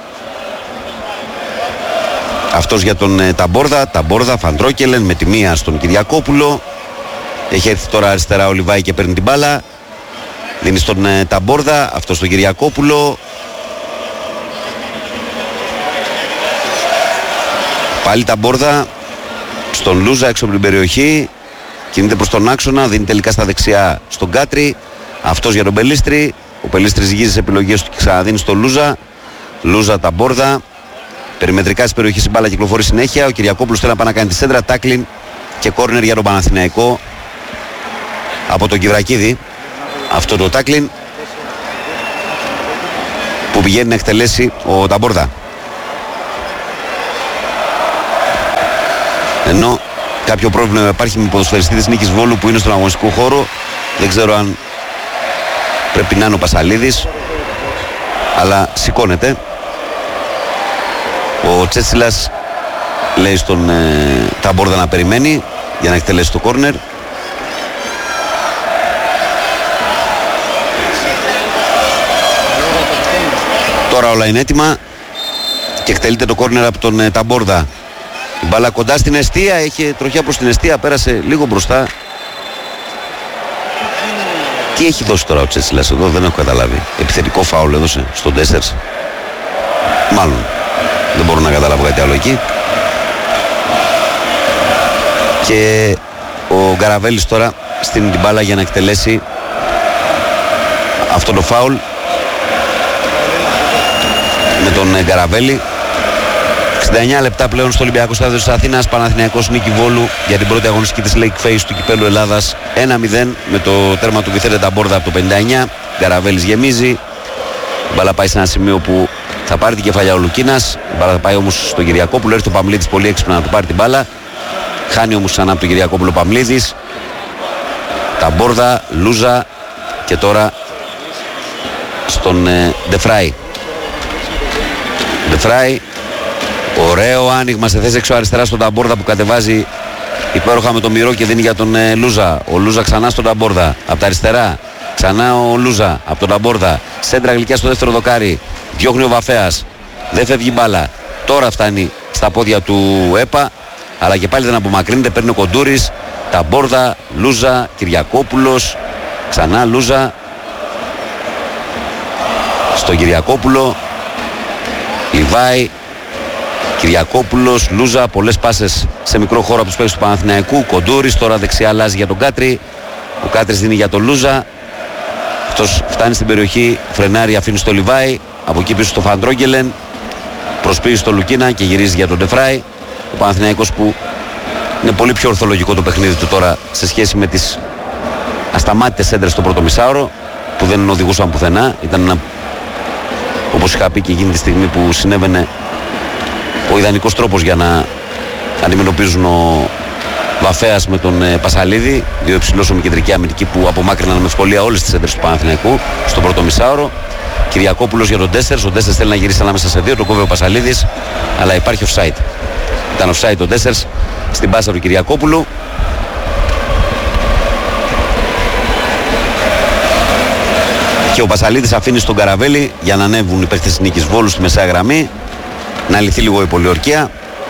Αυτός για τον Ταμπόρδα, Ταμπόρδα, Φαντρόκελεν με τη μία στον Κυριακόπουλο. Έχει έρθει τώρα αριστερά ο Λιβάη και παίρνει την μπάλα. Δίνει στον Ταμπόρδα, αυτό στον Κυριακόπουλο. Πάλι Ταμπόρδα στον Λούζα έξω από την περιοχή. Κινείται προς τον άξονα, δίνει τελικά στα δεξιά στον Κάτρη. Αυτός για τον Πελίστρη. Ο Πελίστρης γύρισε τις επιλογές του και ξαναδίνει στον Λούζα. Λούζα, Ταμπόρδα. Περιμετρικά της περιοχής η μπάλα κυκλοφορεί συνέχεια. Ο Κυριακόπουλος θέλει να πάει να κάνει τη σέντρα, τάκλιν και κόρνερ για τον Παναθηναϊκό από τον Κιβρακίδη. Αυτό το τάκλιν που πηγαίνει να εκτελέσει ο Ταμπόρδα. Ενώ κάποιο πρόβλημα υπάρχει με ποδοσφαιριστή της Νίκης Βόλου που είναι στον αγωνιστικό χώρο. Δεν ξέρω αν πρέπει να είναι ο Πασαλίδης, αλλά σηκώνεται. Ο Τσέτσιλας λέει στον Ταμπόρδα να περιμένει για να εκτελέσει το κόρνερ. Τώρα όλα είναι έτοιμα και εκτελείται το κόρνερ από τον Ταμπόρδα. Η μπάλα κοντά στην εστία, έχει τροχιά προς την εστία, πέρασε λίγο μπροστά. Τι έχει δώσει τώρα ο Τσέτσιλας εδώ, δεν έχω καταλάβει. Επιθετικό φάουλ έδωσε στον Ντέσσερς. Μάλλον. Δεν μπορώ να καταλάβω κάτι άλλο εκεί. Και ο Γκαραβέλης τώρα στείνει την μπάλα για να εκτελέσει αυτό το φάουλ με τον Γκαραβέλη. 69 λεπτά πλέον στο Ολυμπιακό Στάδιο της Αθήνας. Παναθηναϊκός Νίκη Βόλου για την πρώτη αγωνιστική της Lake Face του Κυπέλλου Ελλάδας 1-0 με το τέρμα του Βιθέντε Ταμπόρδα από το 59. Γκαραβέλης γεμίζει. Μπάλα πάει σε ένα σημείο που θα πάρει την κεφαλιά ο Λουκίνας. Μπάλα θα πάει όμως στον Κυριακόπουλο. Έρχεται ο Παμλίδης πολύ έξυπνα να του πάρει την μπάλα. Χάνει όμως ξανά από τον Κυριακόπουλο Παμλίδης. Ταμπόρδα, Λούζα και τώρα στον Ντεφράι. Ντεφράι, ωραίο άνοιγμα σε θέση έξω αριστερά στον Ταμπόρδα που κατεβάζει υπέροχα με το μυρό και δίνει για τον Λούζα. Ο Λούζα ξανά στον Ταμπόρδα, από τα αριστερά. Ξανά ο Λούζα από τον Ταμπόρδα. Σέντρα γλυκιά στο δεύτερο δοκάρι. Διώχνει ο Βαφέας. Δεν φεύγει μπάλα. Τώρα φτάνει στα πόδια του ΕΠΑ. Αλλά και πάλι δεν απομακρύνεται. Παίρνει ο Κοντούρης. Ταμπόρδα, Λούζα, Κυριακόπουλος. Ξανά Λούζα. Στον Κυριακόπουλο. Λιβάη. Κυριακόπουλος, Λούζα. Πολλές πάσες σε μικρό χώρο από τους παίκτες του Παναθηναϊκού. Κοντούρης. Τώρα δεξιά αλλάζει για τον Κάτρη. Ο Κάτρης δίνει για τον Λούζα. Αυτός φτάνει στην περιοχή. Φρενάρει, αφήνει στο Λιβάη. Από εκεί πίσω στο Φαντρόγγελεν. Προσποιεί στο Λουκίνα και γυρίζει για τον Ντεφράι. Ο Παναθηναϊκός που είναι πολύ πιο ορθολογικό το παιχνίδι του τώρα σε σχέση με τις ασταμάτητες έντρες στο πρώτο μισάωρο που δεν οδηγούσαν πουθενά. Ήταν ένα, όπως είχα πει και εκείνη τη στιγμή που συνέβαινε, ο ιδανικός τρόπος για να αντιμετωπίζουν ο Βαφέας με τον Πασαλίδη, δύο υψηλός ομικεντρικοί αμυντικοί που απομάκρυναν με ευκολία όλες τις έντρες του Παναθηναϊκού στο πρώτο μισάωρο. Κυριακόπουλος για τον Ντέσσερς. Ο Ντέσσερς θέλει να γυρίσει ανάμεσα σε δύο, το κόβει ο Πασαλίδης, αλλά υπάρχει offside. Ήταν offside ο Ντέσσερς στην πάσα του Κυριακόπουλου. Και ο Πασαλίδης αφήνει στον Καραβέλη για να ανέβουν οι παίκτες της Νίκης Βόλου στη μεσαία γραμμή, να λυθεί λίγο η πολιορκία.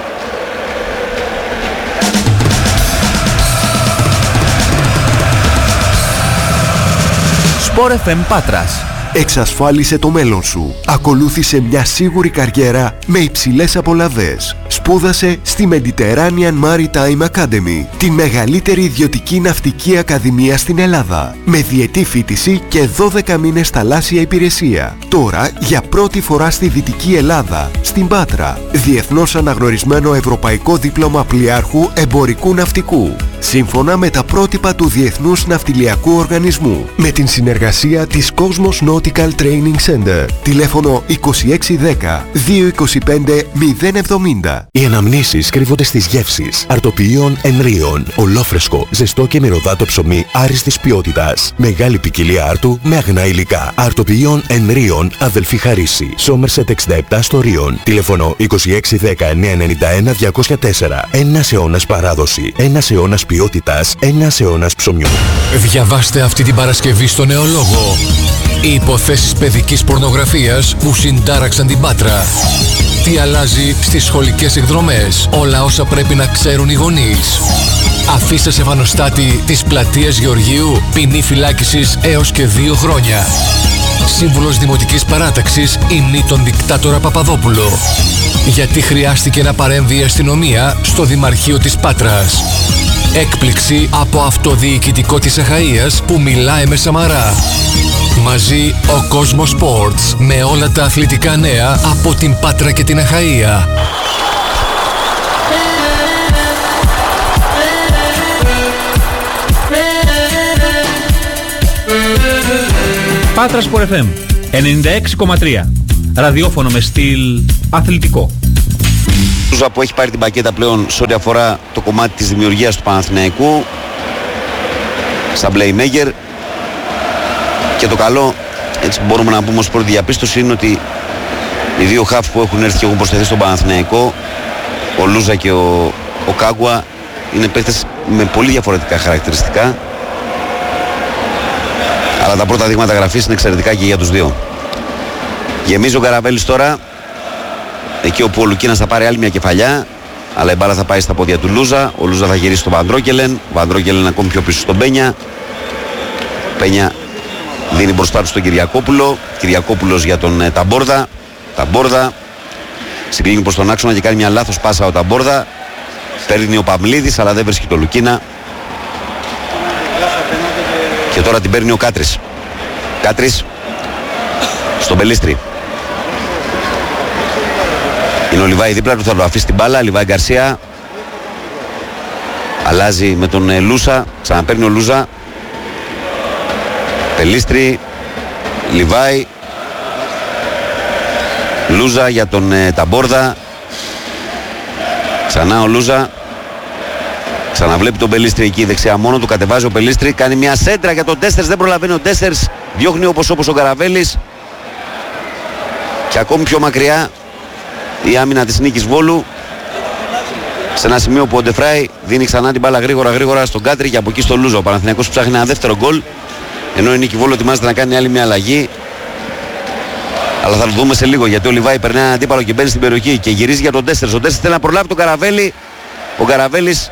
Sport FM Πάτρας. Εξασφάλισε το μέλλον σου. Ακολούθησε μια σίγουρη καριέρα με υψηλές απολαβές. Σπούδασε στη Mediterranean Maritime Academy, τη μεγαλύτερη ιδιωτική ναυτική ακαδημία στην Ελλάδα, με διετή φοιτηση και 12 μήνες θαλάσσια υπηρεσία. Τώρα, για πρώτη φορά στη Δυτική Ελλάδα, στην Πάτρα, διεθνώς αναγνωρισμένο ευρωπαϊκό δίπλωμα πλοιάρχου εμπορικού ναυτικού, σύμφωνα με τα πρότυπα του Διεθνούς Ναυτιλιακού Οργανισμού, με την συνεργασία της Cosmos Nautical Training Center. Τηλέφωνο 2610 225 070. Οι αναμνήσεις κρύβονται στις γεύσεις αρτοποιείων Ενρίων. Ολόφρεσκο, ζεστό και μυρωδάτο ψωμί άριστης ποιότητας. Μεγάλη ποικιλία άρτου με αγνά υλικά. Αρτοποιείων Ενρίων, αδελφή Χαρίση. Σόμερσετ 67 στο Ρίον. Τηλέφωνο 2610 991 204. Ένας αιώνας παράδοση. Ένας αιώνας ποιότητας. Ένας αιώνας ψωμιού. Διαβάστε αυτή την Παρασκευή στο Νεολόγο. Οι υποθέσεις παιδικής πορνογραφίας που συντάραξαν την Πάτρα. Τι αλλάζει στις σχολικές εκδρομές. Όλα όσα πρέπει να ξέρουν οι γονείς. Αφήστε σε βανοστάτη της πλατείας Γεωργίου. Ποινή φυλάκισης έως και 2 χρόνια. Σύμβουλος Δημοτικής Παράταξης υμνεί τον δικτάτορα Παπαδόπουλο. Γιατί χρειάστηκε να παρέμβει η αστυνομία στο Δημαρχείο της Πάτρας. Έκπληξη από αυτοδιοικητικό της Αχαΐας που μιλάει με Σαμαρά. Μαζί ο Cosmos Sports με όλα τα αθλητικά νέα από την Πάτρα και την Αχαΐα. Πάτρα Sport FM 96,3. Ραδιόφωνο με στυλ αθλητικό. Λούζα που έχει πάρει την πακέτα πλέον σε ό,τι αφορά το κομμάτι της δημιουργίας του Παναθηναϊκού στα playmaker. Και το καλό, έτσι μπορούμε να πούμε ως πρώτη διαπίστωση, είναι ότι οι δύο χαφ που έχουν έρθει και έχουν προσθεθεί στον Παναθηναϊκό, ο Λούζα και ο Κάγκουα, είναι παίκτες με πολύ διαφορετικά χαρακτηριστικά, αλλά τα πρώτα δείγματα γραφής είναι εξαιρετικά και για τους δύο. Γεμίζει ο Καραβέλης τώρα, εκεί όπου ο Λουκίνας θα πάρει άλλη μια κεφαλιά, αλλά η μπάλα θα πάει στα πόδια του Λούζα. Ο Λούζα θα γυρίσει στον Βαντρόκελεν, ο Βαντρόκελεν ακόμη πιο πίσω στον Πένια. Πένια δίνει μπροστά του στον Κυριακόπουλο. Κυριακόπουλος για τον Ταμπόρδα. Ταμπόρδα συγκλίνει προς τον άξονα και κάνει μια λάθος πάσα ο Ταμπόρδα. Παίρνει ο Παμλίδης αλλά δεν βρίσκει το Λουκίνα. Και τώρα την παίρνει ο Κάτρης. Κάτρης στον Πελίστρη. Είναι ο Λιβάη δίπλα του, θα το αφήσει την μπάλα. Λιβάη Γκαρσία αλλάζει με τον Λούσα. Ξαναπαίρνει ο Λούζα. Πελίστρη, Λιβάη. Λούζα για τον Ταμπόρδα. Ξανά ο Λούζα. Ξαναβλέπει τον Πελίστρη εκεί δεξιά μόνο του. Κατεβάζει ο Πελίστρη. Κάνει μια σέντρα για τον Ντέστερς. Δεν προλαβαίνει ο Ντέστερς. Διώχνει όπως ο Καραβέλης. Και ακόμη πιο μακριά η άμυνα της Νίκης Βόλου. Σε ένα σημείο που ο Ντεφράι δίνει ξανά την μπάλα γρήγορα στον Κάτρι και από εκεί στο Λούζα. Ο Παναθηναϊκός ψάχνει ένα δεύτερο γκολ. Ενώ η Νίκη Βόλου ετοιμάζεται να κάνει άλλη μια αλλαγή. Αλλά θα το δούμε σε λίγο γιατί ο Λιβάη περνάει έναν αντίπαλο και μπαίνει στην περιοχή και γυρίζει για τον Ντέστερς. Ο Ντέστερς θέλει να προλάβει τον Καραβέλη. Ο Καραβέλης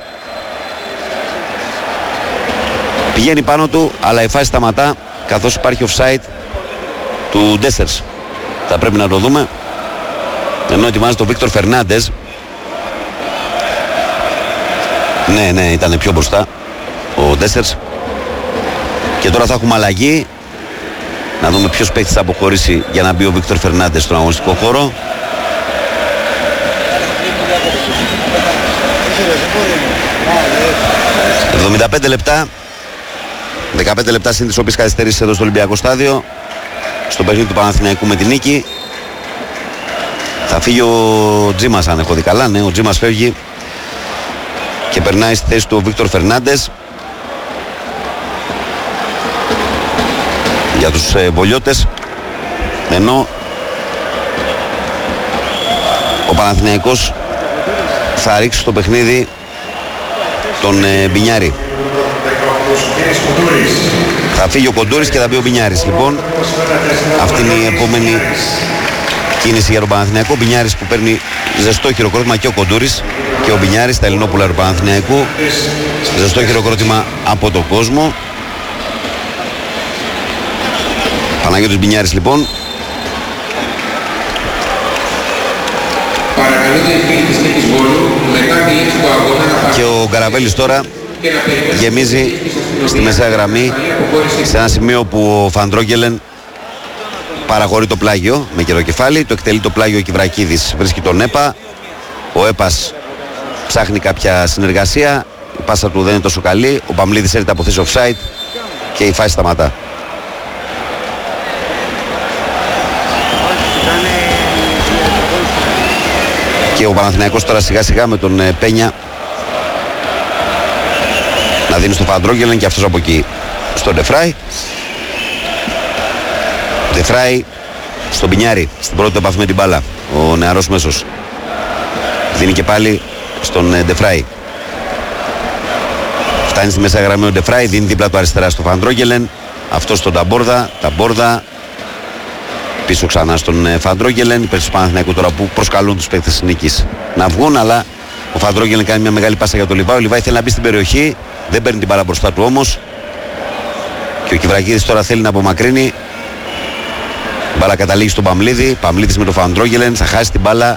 πηγαίνει πάνω του, αλλά η φάση σταματά καθώς υπάρχει offside του Ντέστερς. Θα πρέπει να το δούμε. Ενώ ετοιμάζεται ο Βίκτορ Φερνάντες. Ναι, ήταν πιο μπροστά ο Ντέστερς. Και τώρα θα έχουμε αλλαγή. Να δούμε ποιος παίκτης θα αποχωρήσει για να μπει ο Βίκτορ Φερνάντες στον αγωνιστικό χώρο. ...75 λεπτά. 15 λεπτά συν τις οποίες καθυστερήσεις εδώ στο Ολυμπιακό Στάδιο. Στο παιχνίδι του Παναθηναϊκού με την νίκη. Θα φύγει ο Τζίμας αν έχω δει καλά. Ναι, ο Τζίμας φεύγει. Και περνάει στη θέση του ο Βίκτορ Φερνάντες. Για τους βολιώτες. Ενώ ο Παναθηναϊκός θα ρίξει στο παιχνίδι τον Μπινιάρη. Θα φύγει ο Κοντούρης και θα μπει ο Μπινιάρης. Λοιπόν, αυτή είναι η επόμενη κίνηση για τον Παναθηναϊκό. Μπινιάρης που παίρνει ζεστό χειροκρότημα και ο Κοντούρης και ο Μπινιάρης, τα Ελληνόπουλα του Παναθηναϊκού. Ζεστό χειροκρότημα από τον κόσμο. Παναγιώτης Μπινιάρης λοιπόν. Και ο Καραβέλης τώρα γεμίζει στη μεσαία γραμμή σε ένα σημείο που ο Φαντρόγγελεν παραχωρεί το πλάγιο με καιροκεφάλι. Το εκτελεί το πλάγιο ο Κιβρακίδης, βρίσκει τον Έπα. Ο Έπας ψάχνει κάποια συνεργασία. Η πάσα του δεν είναι τόσο καλή. Ο Παμλίδης έρχεται από θέση offside και η φάση σταματά. Και ο Παναθηναϊκός τώρα σιγά σιγά με τον Πένια να δίνει στο Φαντρόγγελεν και αυτός από εκεί στον Ντεφράι. Ντεφράι στον Μπινιάρη, στην πρώτη επαφή με την μπάλα. Ο νεαρός μέσος δίνει και πάλι στον Ντεφράι. Φτάνει στη μέσα γραμμή ο Ντεφράι, δίνει δίπλα του αριστερά στο Φαντρόγγελεν. Αυτό στον Ταμπόρδα. Ταμπόρδα πίσω ξανά στον Φαντρόγγελεν. Υπέρ του Παναθηναϊκού τώρα που προσκαλούν τους παίκτες της νίκης να βγουν, αλλά ο Φαντρόγγελεν κάνει μια μεγάλη πάσα για τον Λιβάη. Ο Λιβάη θέλει να μπει στην περιοχή, δεν παίρνει την μπάλα μπροστά του όμως. Και ο Κιβρακίδης τώρα θέλει να απομακρύνει. Η μπάλα καταλήγει στον Παμλίδη. Παμλίδης με τον Φαντρόγγελεν, θα χάσει την μπάλα.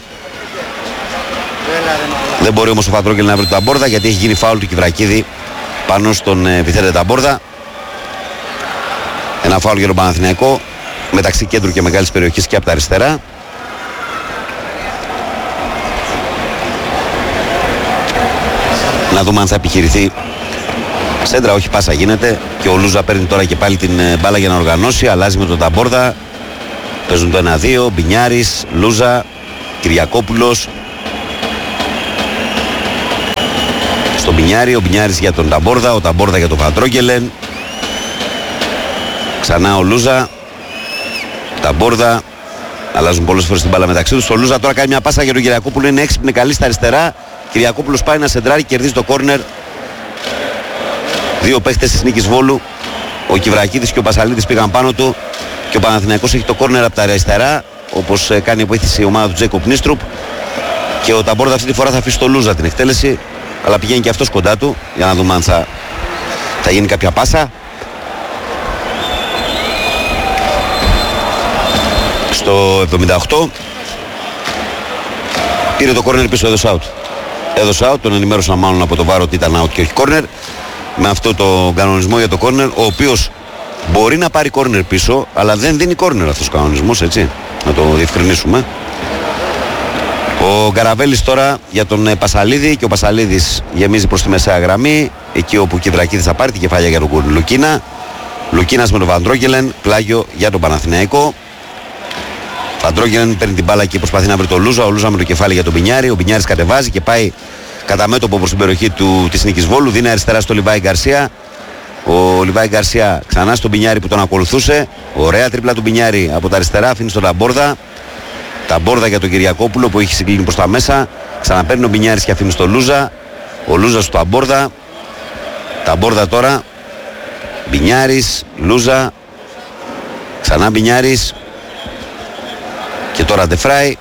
Δεν μπορεί όμως ο Φαντρόγγελεν να βρει τον Ταμπόρδα γιατί έχει γίνει φάουλ του Κιβρακίδη πάνω στον Βιθέντε Ταμπόρδα. Ένα φάουλ για τον Παναθηναϊκό μεταξύ κέντρου και μεγάλης περιοχής και από τα αριστερά. Να δούμε αν θα επιχειρηθεί σέντρα, όχι πάσα γίνεται. Και ο Λούζα παίρνει τώρα και πάλι την μπάλα για να οργανώσει. Αλλάζει με τον Ταμπόρδα. Παίζουν το 1-2. Μπινιάρης, Λούζα, Κυριακόπουλος. Στον Μπινιάρη, ο Μπινιάρης για τον Ταμπόρδα, ο Ταμπόρδα για τον Φαντρόγγελεν. Ξανά ο Λούζα. Ταμπόρδα. Αλλάζουν πολλές φορές την μπάλα μεταξύ τους. Ο Λούζα τώρα κάνει μια πάσα για τον Κυριακόπουλο. Είναι έξυπνη, καλή στα αριστερά. Κυριακόπουλος πάει να σεντράρει, κερδίζει το κόρνερ. Δύο παίχτες της νίκης Βόλου. Ο Κιβρακίδης και ο Πασαλίδης πήγαν πάνω του. Και ο Παναθηναϊκός έχει το κόρνερ από τα αριστερά. Όπως κάνει βοήθηση η ομάδα του Τζέικοπ Νίστρουπ. Και ο Ταμπόρδα αυτή τη φορά θα αφήσει το Λούζα την εκτέλεση. Αλλά πηγαίνει και αυτός κοντά του. Για να δούμε αν θα γίνει κάποια πάσα. Στο 78 πήρε το κόρνερ πίσω, έδωσε out. Έδωσε out, τον ενημέρωσαν μάλλον από το βάρο ότι ήταν out και όχι κόρνερ. Με αυτό το κανονισμό για το κόρνερ, ο οποίος μπορεί να πάρει κόρνερ πίσω, αλλά δεν δίνει κόρνερ αυτός ο κανονισμός, έτσι. Να το διευκρινίσουμε. Ο Καραβέλης τώρα για τον Πασαλίδη και ο Πασαλίδης γεμίζει προς τη μεσαία γραμμή. Εκεί όπου ο Κιβρακίδης θα πάρει την κεφαλιά για τον Λουκίνα. Λουκίνας με τον Βαντρόγγελεν, πλάγιο για τον Παναθηναϊκό. Φαντρόγγελεν παίρνει την μπάλα και προσπαθεί να βρει τον Λούζα. Ο Λούζα με το κεφάλι για τον Μπινιάρη. Ο Μπινιάρης κατεβάζει και πάει κατά μέτωπο προς την περιοχή της Νίκης Βόλου. Δίνει αριστερά στο Λιβάη Γκαρσία. Ο Λιβάη Γκαρσία ξανά στον Μπινιάρη που τον ακολουθούσε. Ωραία τρίπλα του Μπινιάρη από τα αριστερά. Αφήνει στον Ταμπόρδα. Ταμπόρδα για τον Κυριακόπουλο που έχει συγκλίνει προς τα μέσα. Ξαναπαίρνει ο Μπινιάρης και αφήνει στον Λούζα. Ο Λούζα στο Ταμπόρδα. Ταμπόρδα τώρα. Μπινιάρης, Λούζα. Ξανά Μπινιάρης. Και τώρα Ντεφράι.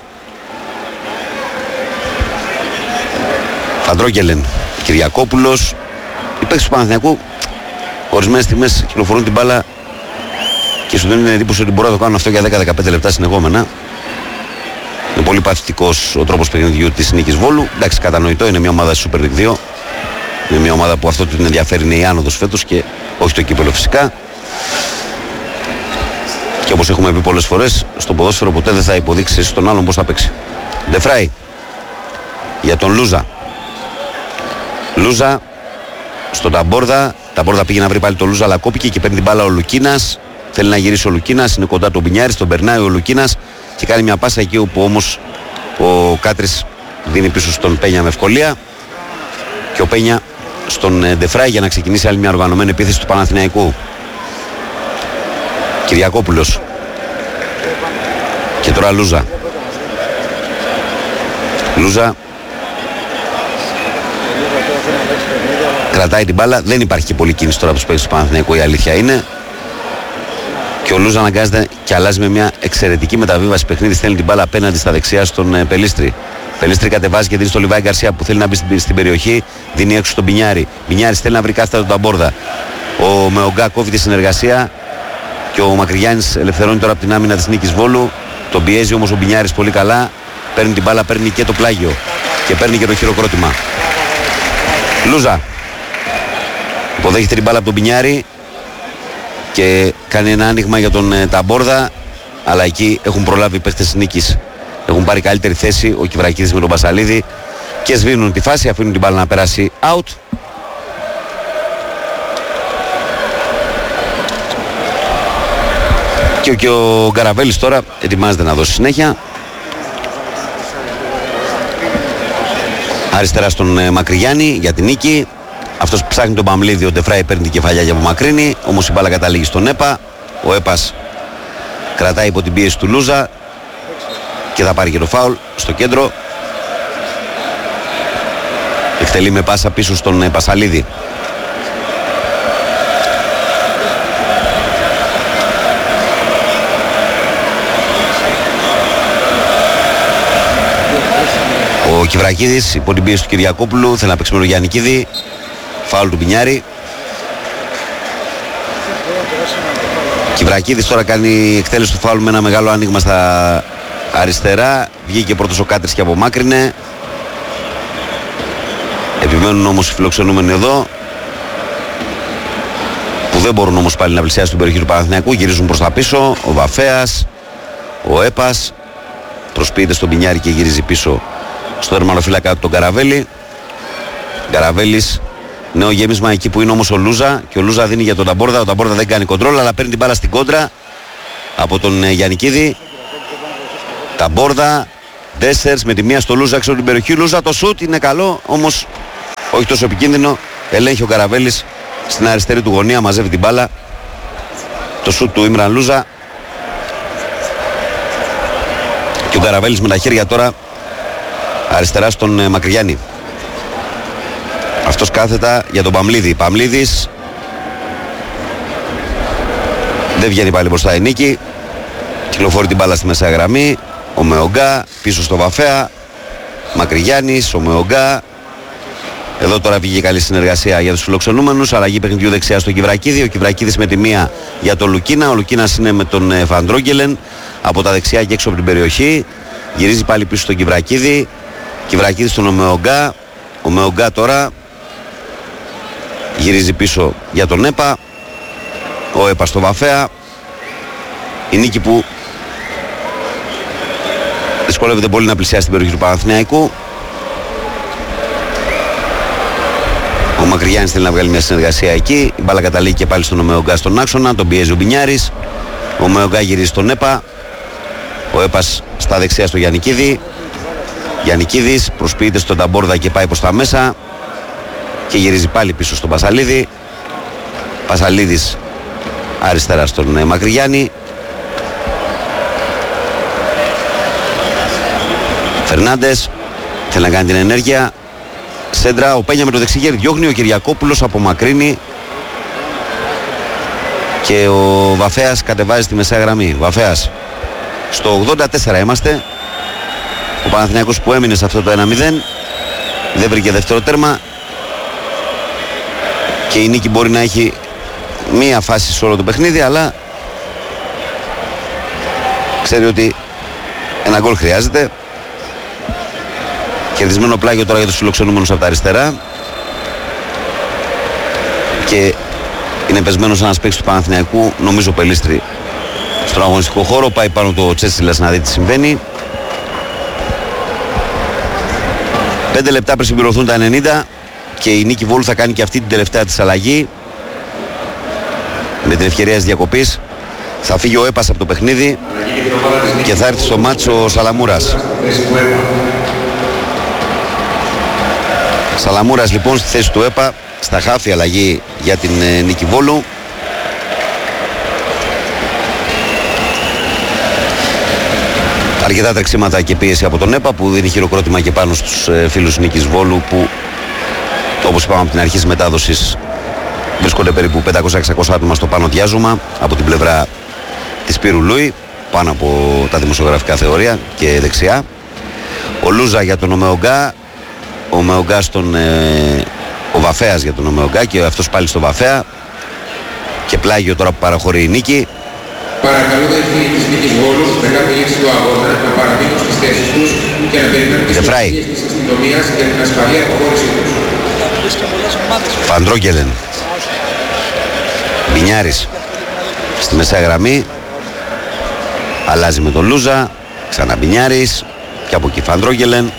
Φαντρόγγελεν, Κυριακόπουλος. Οι παίκτες του Παναθηναϊκού ορισμένες στιγμές κυκλοφορούν την μπάλα και σου δίνουν την εντύπωση ότι μπορούν να το κάνουν αυτό για 10-15 λεπτά συνεχόμενα. Είναι πολύ παθητικός ο τρόπος παιχνιδιού της Νίκης Βόλου. Εντάξει, κατανοητό, είναι μια ομάδα Super League 2. Είναι μια ομάδα που αυτό την ενδιαφέρει είναι η άνοδος φέτος και όχι το κύπελλο φυσικά. Και όπως έχουμε πει πολλές φορές, στο ποδόσφαιρο ποτέ δεν θα υποδείξει στον άλλον πώς θα παίξει. Ντεφράι για τον Λούζα. Λούζα στον Ταμπόρδα. Ταμπόρδα πήγε να βρει πάλι τον Λούζα, αλλά κόπηκε και παίρνει την μπάλα ο Λουκίνας. Θέλει να γυρίσει ο Λουκίνας, είναι κοντά τον Μπινιάρης, τον περνάει ο Λουκίνας και κάνει μια πάσα εκεί όπου όμως ο Κάτρης δίνει πίσω στον Πένια με ευκολία. Και ο Πένια στον Ντεφράι για να ξεκινήσει άλλη μια οργανωμένη επίθεση του Παναθηναϊκού. Κυριακόπουλος. Και τώρα Λούζα. Λούζα κρατάει την μπάλα. Δεν υπάρχει και πολύ κίνηση τώρα από τους παίκτες του Παναθηναϊκού, η αλήθεια είναι. Και ο Λούζα αναγκάζεται και αλλάζει με μια εξαιρετική μεταβίβαση παιχνίδι. Στέλνει την μπάλα απέναντι στα δεξιά στον Πελίστρη. Πελίστρη κατεβάζει και δίνει στο Λιβάη Γκαρσία που θέλει να μπει στην περιοχή. Δίνει έξω στον Μπινιάρη. Μπινιάρης θέλει να βρει κάθετα τον Ταμπόρδα. Ο Μεογκά κόβει τη συνεργασία. Και ο Μακρυγιάννης ελευθερώνει τώρα από την άμυνα της Νίκης Βόλου. Τον πιέζει όμως ο Μπινιάρης πολύ καλά. Παίρνει την μπάλα, παίρνει και το πλάγιο. Και παίρνει και το χειροκρότημα. Λούζα. Υποδέχεται την μπάλα από τον Μπινιάρη. Και κάνει ένα άνοιγμα για τον Ταμπόρδα. Αλλά εκεί έχουν προλάβει οι παίχτες της Νίκης. Έχουν πάρει καλύτερη θέση ο Κιβρακίδης με τον Μπασαλίδη. Και σβήνουν τη φάση, αφήνουν την μπάλα να περάσει out. Και ο Γκαραβέλης τώρα ετοιμάζεται να δώσει συνέχεια. Αριστερά στον Μακρυγιάννη για την νίκη. Αυτός που ψάχνει τον Παμλίδη, ο Ντεφράι παίρνει την κεφαλιά για απομακρύνει. Όμως η μπάλα καταλήγει στον Έπα. Ο Έπας κρατάει υπό την πίεση του Λούζα και θα πάρει και το φάουλ στο κέντρο. Εκτελεί με πάσα πίσω στον Πασαλίδη. Ο Κιβρακίδης υπό την πίεση του Κυριακόπουλου θέλει να παίξει με τον Γιαννικίδη. Φάουλ του Μπινιάρη. Κιβρακίδης τώρα κάνει εκτέλεση του φάουλ με ένα μεγάλο άνοιγμα στα αριστερά. Βγήκε πρώτος ο Κάτρης και απομάκρυνε. Επιμένουν όμως οι φιλοξενούμενοι εδώ, που δεν μπορούν όμως πάλι να πλησιάσουν την περιοχή του Παναθηναϊκού. Γυρίζουν προς τα πίσω. Ο Βαφέας, ο Έπας προσποιείται στον Μπινιάρη και γυρίζει πίσω στο ερμανοφύλακα του τον Καραβέλη. Καραβέλης, νέο γέμισμα εκεί που είναι όμως ο Λούζα. Και ο Λούζα δίνει για τον Ταμπόρδα. Ο Ταμπόρδα δεν κάνει κοντρόλ, αλλά παίρνει την μπάλα στην κόντρα από τον Γιαννικίδη. Ταμπόρδα, Ντέσσερς με τη μία στο Λούζα έξω από την περιοχή. Λούζα το σουτ είναι καλό, όμως όχι τόσο επικίνδυνο. Ελέγχει ο Καραβέλης στην αριστερή του γωνία, μαζεύει την μπάλα. Το σουτ του Ήμραν Λούζα. Και ο Καραβέλης με τα χέρια τώρα αριστερά στον Μακρυγιάννη. Αυτός κάθετα για τον Παμλίδη. Παμλίδης δεν βγαίνει πάλι μπροστά η νίκη. Κυκλοφορεί την μπάλα στη μεσαία γραμμή. Ο Μεογκά πίσω στο Βαφέα. Μακρυγιάννης, ο Μεογκά. Εδώ τώρα βγήκε καλή συνεργασία για τους φιλοξενούμενους. Αλλαγή παιχνιδιού δεξιά στον Κιβρακίδη. Ο Κιβρακίδης με τη μία για τον Λουκίνα. Ο Λουκίνας είναι με τον Φαντρόγγελεν από τα δεξιά και έξω από την περιοχή. Γυρίζει πάλι πίσω στον Κιβρακίδη. Κιβρακίδης στον Μεογκά. Ο Μεογκά τώρα γυρίζει πίσω για τον Έπα. Ο Έπα στο Βαφέα. Η νίκη που δυσκολεύεται πολύ να πλησιάσει την περιοχή του Παναθηναϊκού. Ο Μακρυγιάννης θέλει να βγάλει μια συνεργασία εκεί. Η μπάλα καταλήγει και πάλι στον Μεογκά στον άξονα. Τον πιέζει ο Μπινιάρης. Ο Μεογκά γυρίζει στον Έπα. Ο Έπας στα δεξιά στο Γιαννικίδη. Γιαννικίδης προσποιείται στον Ταμπόρδα και πάει προς τα μέσα και γυρίζει πάλι πίσω στον Πασαλίδη. Πασαλίδης αριστερά στον Μακρυγιάννη. Φερνάντες θέλει να κάνει την ενέργεια. Σέντρα, ο Πένια με το δεξιγέρι διώχνει, ο Κυριακόπουλος απομακρύνει και ο Βαφέας κατεβάζει στη μεσαία γραμμή. Βαφέας στο 84 είμαστε. Ο Παναθηναϊκός που έμεινε σε αυτό το 1-0 δεν βρήκε δεύτερο τέρμα και η νίκη μπορεί να έχει μία φάση σε όλο το παιχνίδι, αλλά ξέρει ότι ένα γκολ χρειάζεται. Κερδισμένο πλάγιο τώρα για τους φιλοξενούμενους από τα αριστερά και είναι πεσμένος ένας παίκτης του Παναθηναϊκού, νομίζω Πελίστρη, στον αγωνιστικό χώρο. Πάει πάνω το Τσέσιλας να δει τι συμβαίνει. 5 λεπτά πριν συμπληρωθούν τα 90 και η Νίκη Βόλου θα κάνει και αυτή την τελευταία της αλλαγή. Με την ευκαιρία της διακοπής θα φύγει ο Έπας από το παιχνίδι και θα έρθει στο μάτσο ο Σαλαμούρας. Σαλαμούρας λοιπόν στη θέση του Έπα, στα χάφη αλλαγή για την Νίκη Βόλου. Αρκετά τρεξίματα και πίεση από τον ΕΠΑ που δίνει χειροκρότημα και πάνω στους φίλους Νίκης Βόλου που, όπως είπαμε από την αρχή της μετάδοσης, βρίσκονται περίπου 500-600 άτομα στο πάνω διάζωμα από την πλευρά της Σπύρου Λούι, πάνω από τα δημοσιογραφικά θεωρία και δεξιά. Ο Λούζα για τον Ομεογκά, ο Ομεογκά ο Βαφέας για τον Ομεογκά και αυτός πάλι στο Βαφέα και πλάγιο τώρα που παραχωρεί η Νίκη. Παρακαλώ τα φίλοι της Νίκης Βόλου μετά τη λήξη του αγώνα να παραμείνουν στις θέσεις τους και να περιμένουν τις προσοχές της αστυνομίας για την ασφαλή αποχώρησή τους. Φαντρόγγελεν, Μπινιάρης στη μεσαία γραμμή, αλλάζει με τον Λούζα, ξανά Μπινιάρης και από εκεί Φαντρόγγελεν.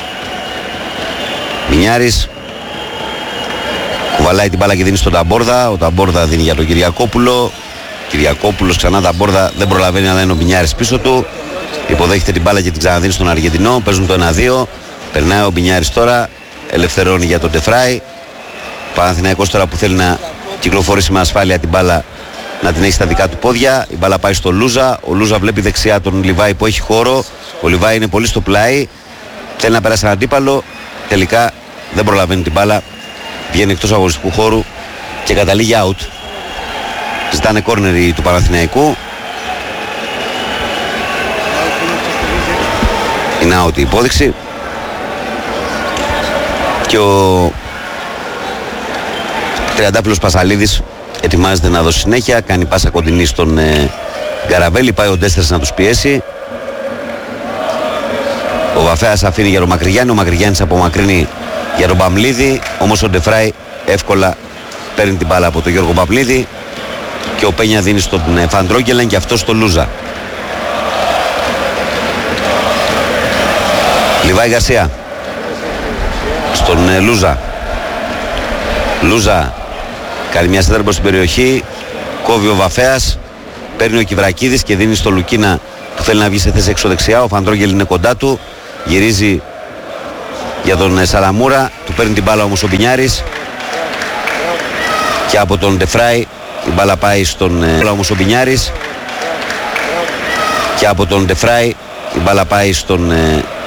Μπινιάρης κουβαλάει την μπάλα και δίνει στον Ταμπόρδα, ο Ταμπόρδα δίνει για τον Κυριακόπουλο. Κυριακόπουλος ξανά Ταμπόρδα, δεν προλαβαίνει, αλλά είναι ο Μπινιάρης πίσω του. Υποδέχεται την μπάλα και την ξαναδίνει στον Αργεντινό. Παίζουν το 1-2. Περνάει ο Μπινιάρης τώρα, ελευθερώνει για τον Τεφράι. Παναθηναϊκός τώρα που θέλει να κυκλοφορήσει με ασφάλεια την μπάλα, να την έχει στα δικά του πόδια. Η μπάλα πάει στο Λούζα. Ο Λούζα βλέπει δεξιά τον Λιβάη που έχει χώρο. Ο Λιβάη είναι πολύ στο πλάι. Θέλει να περάσει έναν αντίπαλο. Τελικά δεν προλαβαίνει την μπάλα. Βγαίνει εκτός αγωνιστικού χώρου και καταλήγει out. Ζητάνε κόρνερ του Παναθηναϊκού. Είναι out η υπόδειξη. Και ο Τριαντάφυλλος Πασαλίδης ετοιμάζεται να δώσει συνέχεια. Κάνει πάσα κοντινή στον Γκαραβέλη. Πάει ο Ντέστερς να τους πιέσει. Ο Βαφέας αφήνει για τον Μακρυγιάννη. Ο Μακρυγιάννης απομακρύνει για τον Παμλίδη. Όμως ο Ντεφράι εύκολα παίρνει την μπάλα από τον Γιώργο Παμλίδη. Και ο Πένια δίνει στον Φαντρόγγελεν και αυτό στο Λούζα. Λιβάη Γκαρσία στον Λούζα. Λούζα κάνει μια σέντρα προς την περιοχή. Κόβει ο Βαφέας. Παίρνει ο Κιβρακίδης και δίνει στο Λουκίνα που θέλει να βγει σε θέση εξωδεξιά. Ο Φαντρόγγελ είναι κοντά του. Γυρίζει για τον Σαλαμούρα. Του παίρνει την μπάλα όμως ο Μπινιάρης. Και από τον Ντεφράι η μπάλα πάει στον όμως ο Μπινιάρης. Και από τον Ντεφράι η μπάλα πάει στον